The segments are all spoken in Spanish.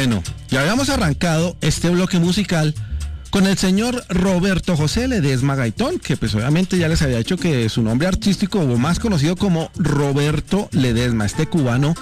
Bueno, ya habíamos arrancado este bloque musical con el señor Roberto José Ledesma Gaitón, que pues obviamente ya les había dicho que su nombre artístico, o más conocido como Roberto Ledesma, este cubano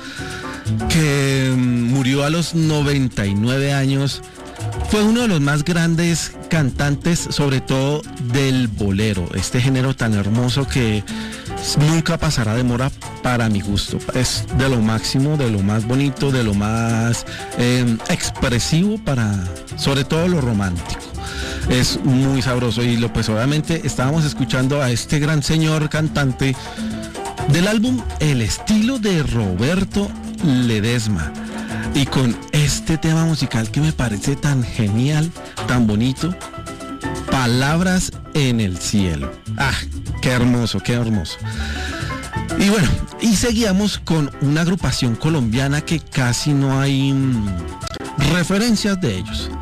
que murió a los 99 años, fue uno de los más grandes cantantes, sobre todo del bolero, este género tan hermoso que nunca pasará de moda para mi gusto. Es de lo máximo, de lo más bonito, de lo más expresivo para, sobre todo, lo romántico. Es muy sabroso y pues obviamente estábamos escuchando a este gran señor cantante del álbum El estilo de Roberto Ledesma, y con este tema musical que me parece tan genial, tan bonito, Palabras en el cielo. Ah, qué hermoso, qué hermoso. Y bueno, y seguíamos con una agrupación colombiana que casi no hay referencias de ellos.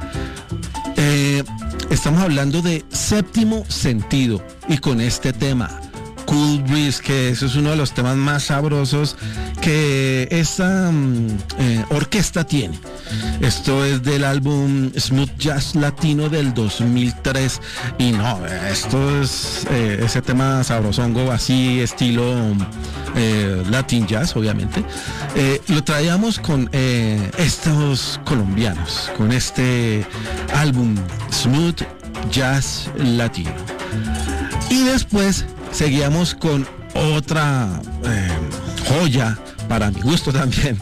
Estamos hablando de Séptimo Sentido, y con este tema Cool Breeze, que eso es uno de los temas más sabrosos que esta orquesta tiene. Esto es del álbum Smooth Jazz Latino del 2003, y no, esto es ese tema sabrosongo, así estilo Latin Jazz, obviamente. Lo traíamos con estos colombianos, con este álbum Smooth Jazz Latino. Y después seguíamos con otra joya, para mi gusto también,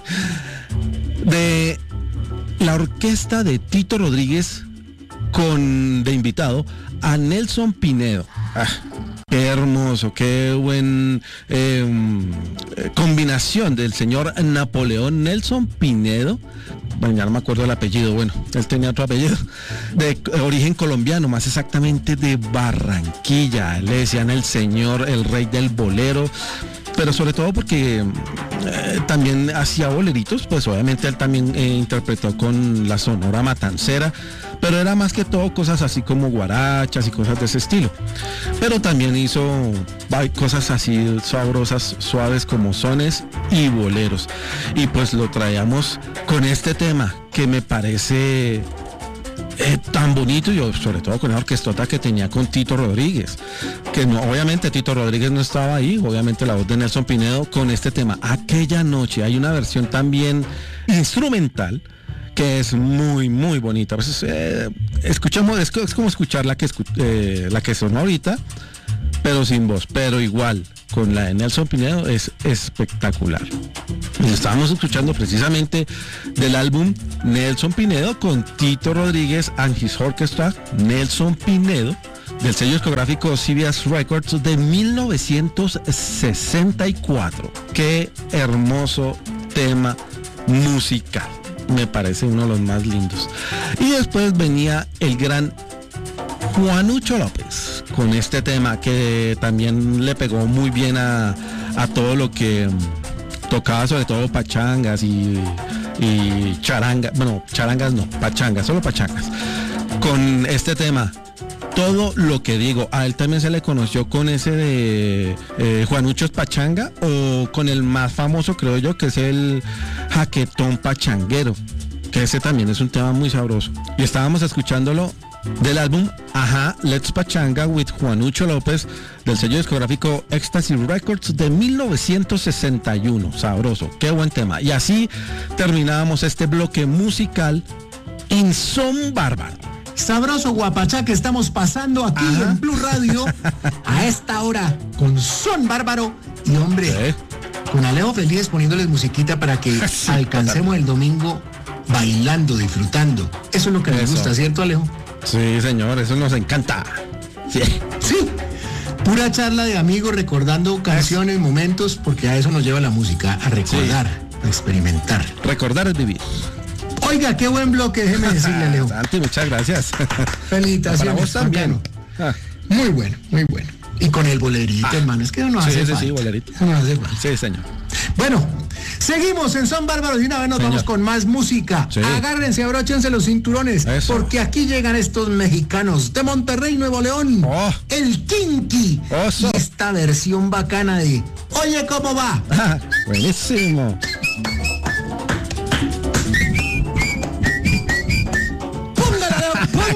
de la orquesta de Tito Rodríguez, con de invitado a Nelson Pinedo. Ah, qué hermoso, qué buen combinación del señor Napoleón Nelson Pinedo. Bueno, ya no me acuerdo el apellido, bueno, él tenía otro apellido, de origen colombiano, más exactamente de Barranquilla. Le decían el señor, el rey del bolero, pero sobre todo porque también hacía boleritos, pues obviamente él también interpretó con la Sonora Matancera, pero era más que todo cosas así como guarachas y cosas de ese estilo. Pero también hizo cosas así sabrosas, suaves, como sones y boleros. Y pues lo traíamos con este tema que me parece tan bonito, y sobre todo con la orquestota que tenía con Tito Rodríguez, que no, obviamente Tito Rodríguez no estaba ahí, obviamente la voz de Nelson Pinedo con este tema Aquella Noche. Hay una versión también instrumental que es muy muy bonita. Pues, escuchamos, es como escuchar la que sonó ahorita, pero sin voz, pero igual con la de Nelson Pinedo es espectacular. Y estábamos escuchando precisamente del álbum Nelson Pinedo con Tito Rodríguez and His Orchestra, Nelson Pinedo, del sello discográfico CBS Records de 1964. Qué hermoso tema musical, me parece uno de los más lindos. Y después venía el gran Juanucho López con este tema que también le pegó muy bien a todo lo que tocaba, sobre todo pachangas y charangas, bueno, charangas no, pachangas, solo pachangas, con este tema Todo lo que digo. A él también se le conoció con ese de Juanuchos Pachanga, o con el más famoso, creo yo, que es el Jaquetón Pachanguero, que ese también es un tema muy sabroso. Y estábamos escuchándolo del álbum Ajá, Let's Pachanga with Juanucho López, del sello discográfico Ecstasy Records de 1961. Sabroso, qué buen tema. Y así terminábamos este bloque musical en Son Bárbaro. Sabroso guapachá que estamos pasando aquí en Blue Radio a esta hora con Son Bárbaro y hombre, con Alejo Feliz poniéndoles musiquita para que alcancemos el domingo bailando, disfrutando. Eso es lo que me gusta, ¿cierto, Alejo? Sí, señor, eso nos encanta. Sí. Pura charla de amigos, recordando canciones, momentos, porque a eso nos lleva la música, a recordar, a experimentar. Recordar es vivir. Oiga, qué buen bloque, déjeme decirle, Alejo. Santi, muchas gracias. Felicitaciones. Para vos también. Muy bueno, muy bueno. Y con el bolerito, hermano, es que no nos hace falta. Sí, bolerito. No nos hace falta. Sí, señor. Bueno, seguimos en Son Bárbaro y una vez nos vamos con más música. Sí. Agárrense, abróchense los cinturones, porque aquí llegan estos mexicanos de Monterrey, Nuevo León, el Kinky. Y esta versión bacana de Oye, ¿cómo va? Buenísimo.